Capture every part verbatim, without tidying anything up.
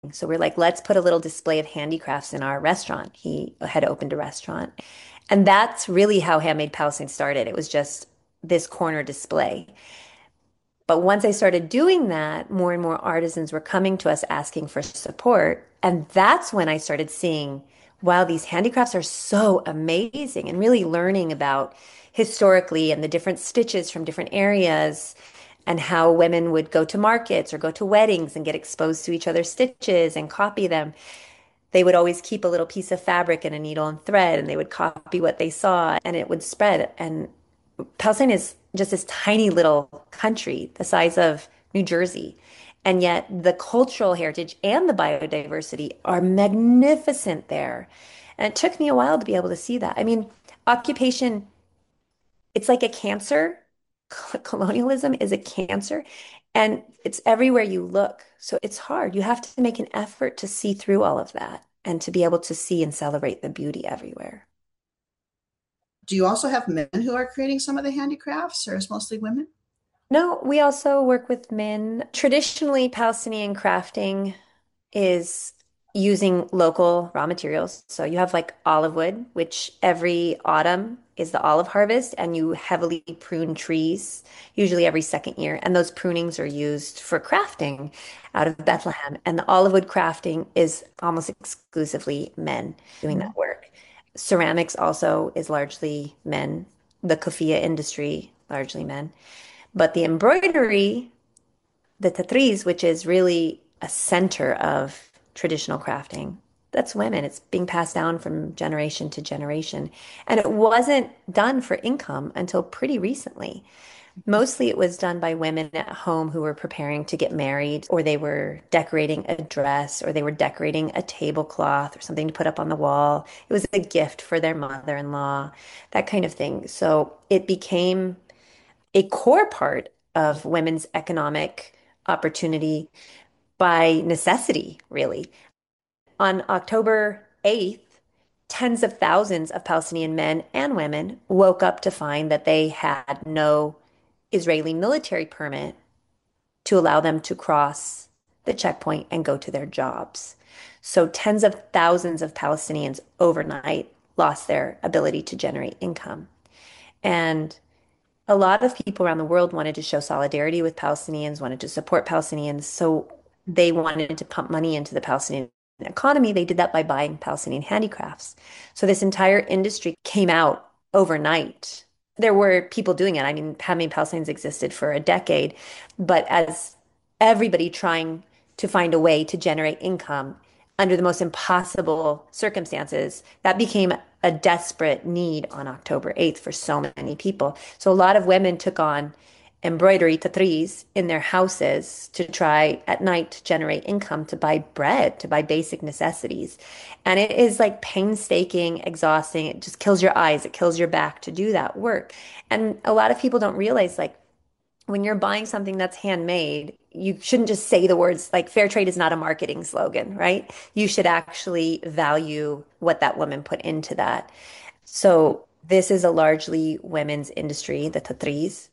So we're like, let's put a little display of handicrafts in our restaurant. He had opened a restaurant. And that's really how Handmade Palestine started. It was just this corner display. But once I started doing that, more and more artisans were coming to us asking for support. And that's when I started seeing, wow, these handicrafts are so amazing, and really learning about historically and the different stitches from different areas and how women would go to markets or go to weddings and get exposed to each other's stitches and copy them. They would always keep a little piece of fabric and a needle and thread, and they would copy what they saw, and it would spread. And Palestine is just this tiny little country the size of New Jersey. And yet the cultural heritage and the biodiversity are magnificent there. And it took me a while to be able to see that. I mean, occupation, it's like a cancer. Colonialism is a cancer, and it's everywhere you look. So it's hard. You have to make an effort to see through all of that and to be able to see and celebrate the beauty everywhere. Do you also have men who are creating some of the handicrafts, or is it mostly women? No, we also work with men. Traditionally, Palestinian crafting is using local raw materials. So you have like olive wood, which every autumn is the olive harvest, and you heavily prune trees, usually every second year. And those prunings are used for crafting out of Bethlehem. And the olive wood crafting is almost exclusively men doing that work. Ceramics also is largely men. The kufiyeh industry, largely men. But the embroidery, the tatriz, which is really a center of traditional crafting, that's women. It's being passed down from generation to generation. And it wasn't done for income until pretty recently. Mostly it was done by women at home who were preparing to get married, or they were decorating a dress, or they were decorating a tablecloth or something to put up on the wall. It was a gift for their mother-in-law, that kind of thing. So it became a core part of women's economic opportunity by necessity, really. On October eighth, tens of thousands of Palestinian men and women woke up to find that they had no Israeli military permit to allow them to cross the checkpoint and go to their jobs. So tens of thousands of Palestinians overnight lost their ability to generate income. And a lot of people around the world wanted to show solidarity with Palestinians, wanted to support Palestinians. So they wanted to pump money into the Palestinian economy. They did that by buying Palestinian handicrafts. So this entire industry came out overnight. There were people doing it. I mean, handmade Palestinians existed for a decade, but as everybody trying to find a way to generate income under the most impossible circumstances, that became a desperate need on October eighth for so many people. So a lot of women took on embroidery tatriz in their houses to try at night to generate income to buy bread, to buy basic necessities. And it is like painstaking, exhausting. It just kills your eyes, it kills your back to do that work. And a lot of people don't realize, like, when you're buying something that's handmade, you shouldn't just say the words, like fair trade is not a marketing slogan, right? You should actually value what that woman put into that. So this is a largely women's industry, the tatriz.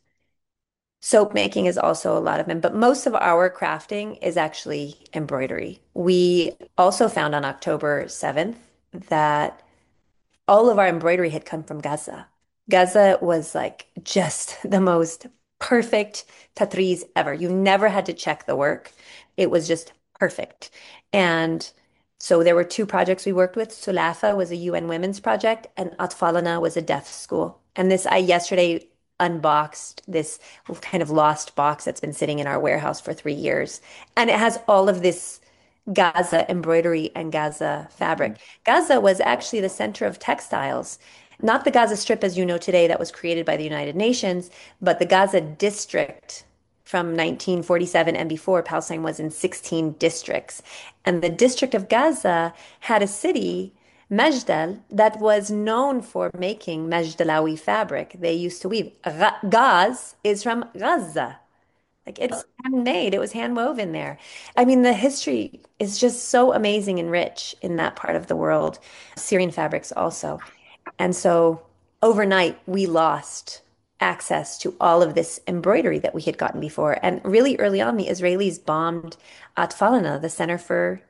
Soap making is also a lot of men, but most of our crafting is actually embroidery. We also found on October seventh that all of our embroidery had come from Gaza. Gaza was like just the most perfect tatriz ever. You never had to check the work. It was just perfect. And so there were two projects we worked with. Sulafa was a U N women's project, and Atfalana was a deaf school. And this, I yesterday unboxed this kind of lost box that's been sitting in our warehouse for three years. And it has all of this Gaza embroidery and Gaza fabric. Gaza was actually the center of textiles, not the Gaza Strip as you know today that was created by the United Nations, but the Gaza district from nineteen forty-seven and before. Palestine was in sixteen districts. And the district of Gaza had a city, Majdal, that was known for making Majdalawi fabric. They used to weave. Gaz is from Gaza. Like it's handmade, it was hand woven there. I mean, the history is just so amazing and rich in that part of the world. Syrian fabrics also. And so overnight, we lost access to all of this embroidery that we had gotten before. And really early on, the Israelis bombed Atfalana, the Center for